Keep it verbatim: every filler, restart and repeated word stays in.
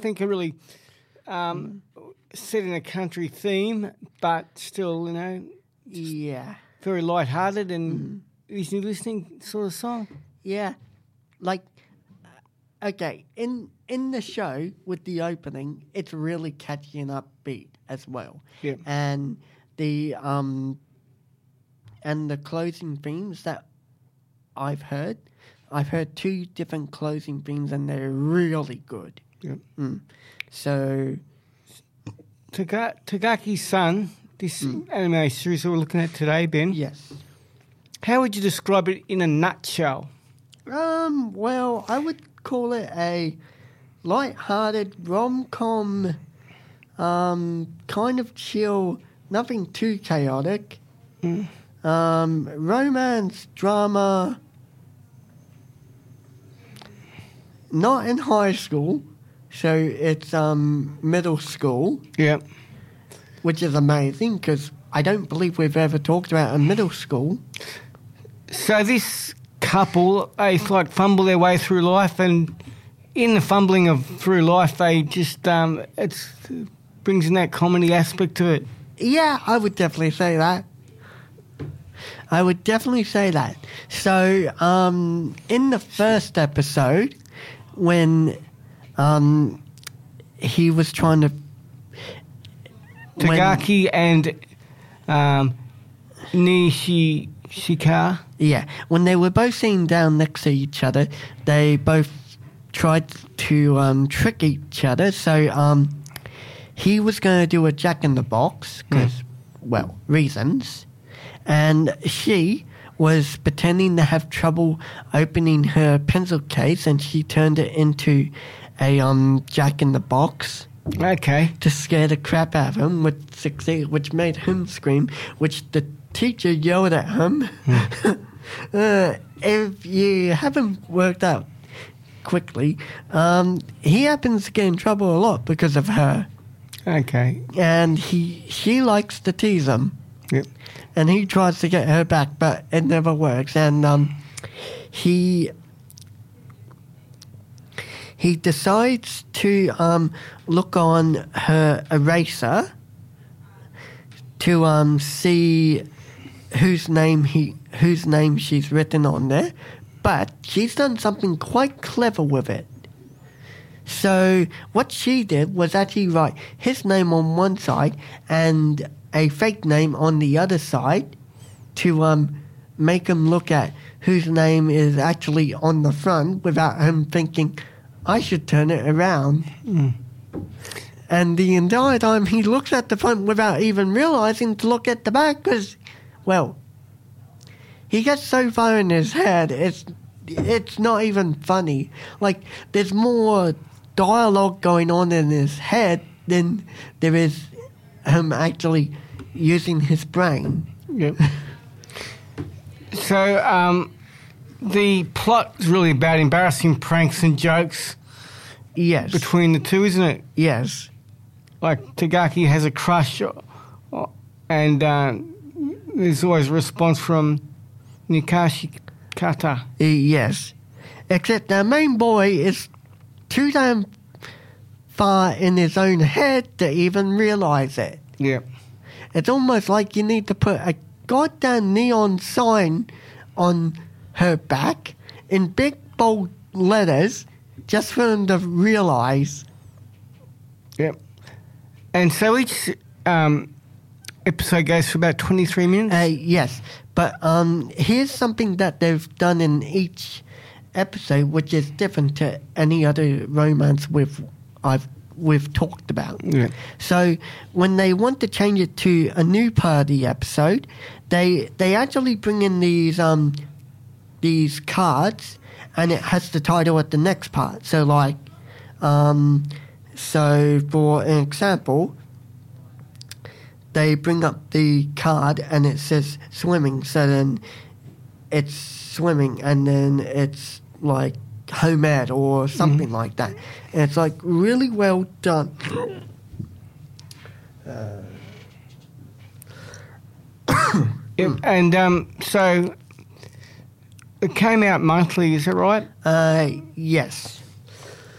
think are really um, set in a country theme, but still, you know, Yeah. very light-hearted and easy listening sort of song. Yeah. Like, okay, in in the show with the opening, it's really catchy and upbeat as well. Yeah. And the um and the closing themes that I've heard, I've heard two different closing themes and they're really good. Yeah. Mm. So Taga- Tagaki's Son, this anime series that we're looking at today, Ben, yes. how would you describe it in a nutshell? Um, well, I would call it a light-hearted rom-com, um, kind of chill, nothing too chaotic. Mm. Um, romance, drama, not in high school, so it's um, middle school, Yeah. which is amazing because I don't believe we've ever talked about a middle school. So this couple, they like fumble their way through life, and in the fumbling of through life, they just um, it's brings in that comedy aspect to it. Yeah, I would definitely say that. I would definitely say that. So, um, in the first episode, when um, he was trying to... when- Tagaki and um, Nishi Shika. Yeah, when they were both sitting down next to each other, they both tried to um, trick each other. So um, he was going to do a jack-in-the-box, because, well, reasons. And she was pretending to have trouble opening her pencil case, and she turned it into a um, jack-in-the-box Okay. to scare the crap out of him, which succeeded, which made him scream, which the teacher yelled at him. uh, if you haven't worked out quickly, um, he happens to get in trouble a lot because of her, Okay. and he she likes to tease him, Yep. and he tries to get her back, but it never works, and um, he. He decides to um, look on her eraser to um, see whose name he whose name she's written on there, but she's done something quite clever with it. So what she did was actually write his name on one side and a fake name on the other side to um, make him look at whose name is actually on the front without him thinking, I should turn it around. Mm. And the entire time he looks at the front without even realizing to look at the back because, well, he gets so far in his head, it's it's not even funny. Like, there's more dialogue going on in his head than there is him actually using his brain. Yep. So, um, the plot is really about embarrassing pranks and jokes Yes. between the two, isn't it? Yes. Like, Tagaki has a crush, uh, and uh, there's always a response from Nikashi Kata. Uh, yes. Except the main boy is too damn far in his own head to even realize it. Yeah. It's almost like you need to put a goddamn neon sign on her back in big bold letters just for them to realize. Yep. And so each um, episode goes for about twenty-three minutes? Uh, yes, but um, here's something that they've done in each episode which is different to any other romance we've, I've, we've talked about. Yeah. So when they want to change it to a new part of the episode, they they actually bring in these um these cards, and it has the title at the next part. So like, um, so for an example, they bring up the card and it says swimming. So then it's swimming, and then it's like home ed or something like that. And it's like really well done. Uh, Yep. And um, so it came out monthly, is that right? Uh, yes.